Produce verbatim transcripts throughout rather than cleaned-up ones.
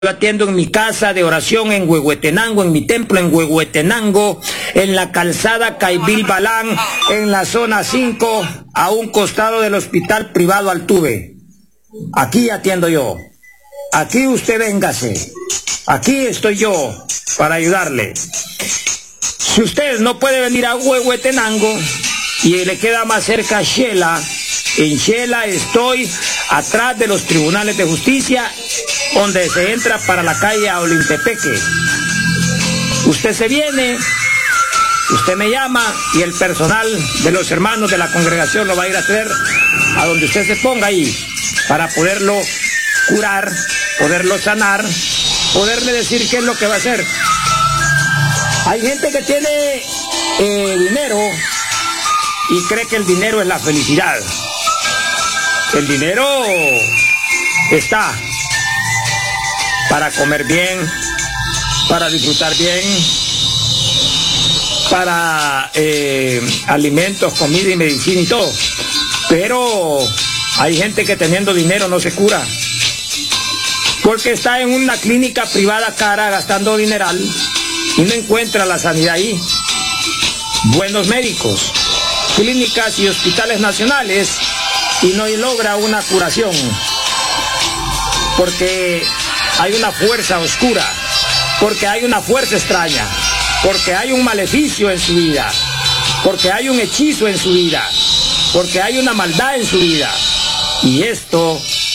Yo atiendo en mi casa de oración en Huehuetenango, en mi templo en Huehuetenango, en la calzada Caibil Balán, en la zona cinco, a un costado del hospital privado Altuve. Aquí atiendo yo. Aquí usted véngase. Aquí estoy yo para ayudarle. Si usted no puede venir a Huehuetenango y le queda más cerca Xela, en Xela estoy atrás de los tribunales de justicia, donde se entra para la calle a Olintepeque. Usted se viene, usted me llama y el personal de los hermanos de la congregación lo va a ir a traer a donde usted se ponga ahí, para poderlo curar, poderlo sanar, poderle decir qué es lo que va a hacer. Hay gente que tiene eh, dinero y cree que el dinero es la felicidad. El dinero está para comer bien, para disfrutar bien, para eh, alimentos, comida y medicina y todo. Pero hay gente que teniendo dinero no se cura, porque está en una clínica privada cara gastando dineral y no encuentra la sanidad ahí. Buenos médicos, clínicas y hospitales nacionales, y no logra una curación, porque hay una fuerza oscura, porque hay una fuerza extraña, porque hay un maleficio en su vida, porque hay un hechizo en su vida, porque hay una maldad en su vida. Y esto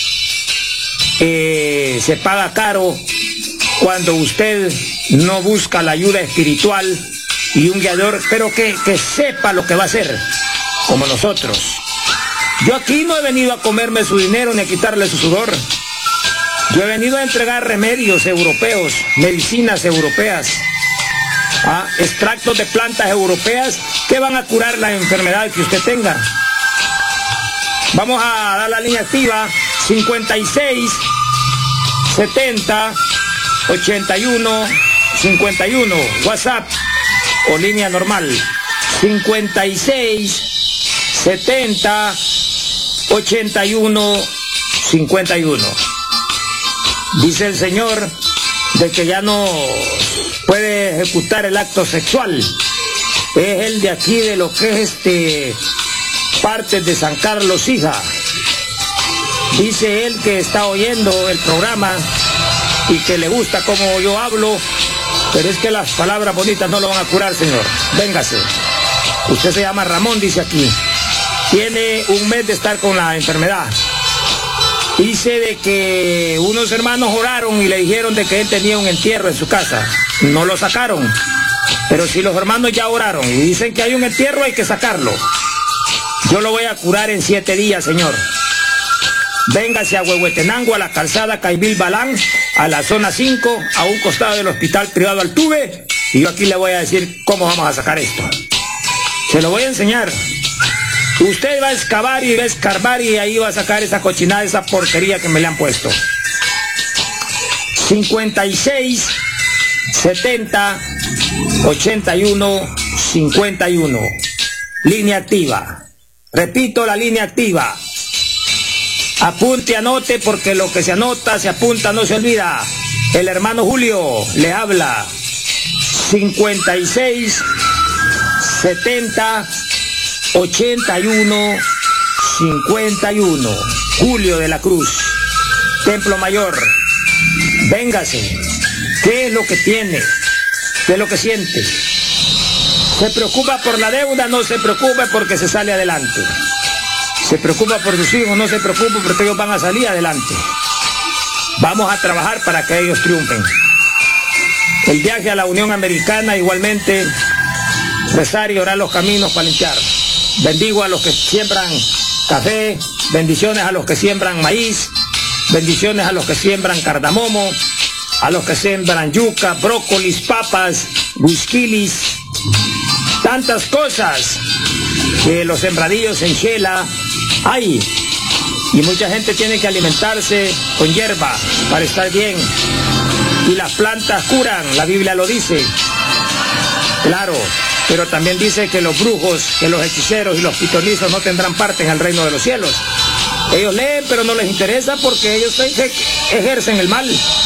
eh, se paga caro cuando usted no busca la ayuda espiritual y un guiador, pero que, que sepa lo que va a hacer, como nosotros. Yo aquí no he venido a comerme su dinero ni a quitarle su sudor. Yo he venido a entregar remedios europeos, medicinas europeas, ¿ah? extractos de plantas europeas que van a curar la enfermedad que usted tenga. Vamos a dar la línea activa: cincuenta y seis, setenta, ochenta y uno, cincuenta y uno, WhatsApp o línea normal, cincuenta y seis, setenta, ochenta y uno, cincuenta y uno. Dice el Señor de que ya no puede ejecutar el acto sexual. Es el de aquí, de lo que es este partes de San Carlos, hija. Dice él que está oyendo el programa y que le gusta como yo hablo, pero es que las palabras bonitas no lo van a curar, señor. Véngase. Usted se llama Ramón, dice aquí. Tiene un mes de estar con la enfermedad. Dice de que unos hermanos oraron y le dijeron de que él tenía un entierro en su casa. No lo sacaron. Pero si los hermanos ya oraron y dicen que hay un entierro, hay que sacarlo. Yo lo voy a curar en siete días, señor. Véngase a Huehuetenango, a la calzada Caibil Balán, a la zona cinco, a un costado del hospital privado Altuve, y yo aquí le voy a decir cómo vamos a sacar esto. Se lo voy a enseñar. Usted va a excavar y va a escarbar y ahí va a sacar esa cochinada, esa porquería que me le han puesto. cincuenta y seis, setenta, ochenta y uno, cincuenta y uno. Línea activa. Repito, la línea activa. Apunte, anote, porque lo que se anota, se apunta, no se olvida. El hermano Julio le habla. cincuenta y seis, setenta, ochenta y uno, cincuenta y uno. Julio de la Cruz, Templo Mayor. Véngase. ¿Qué es lo que tiene? ¿Qué es lo que siente? ¿Se preocupa por la deuda? No se preocupe, porque se sale adelante. ¿Se preocupa por sus hijos? No se preocupe, porque ellos van a salir adelante. Vamos a trabajar para que ellos triunfen. El viaje a la Unión Americana, igualmente, rezar y orar los caminos para limpiar. Bendigo a los que siembran café, bendiciones a los que siembran maíz, bendiciones a los que siembran cardamomo, a los que siembran yuca, brócolis, papas, huisquilis, tantas cosas que los sembradillos en Xela hay. Y mucha gente tiene que alimentarse con hierba para estar bien. Y las plantas curan, la Biblia lo dice. Claro, pero también dice que los brujos, que los hechiceros y los pitonizos no tendrán parte en el reino de los cielos. Ellos leen, pero no les interesa, porque ellos ejercen el mal.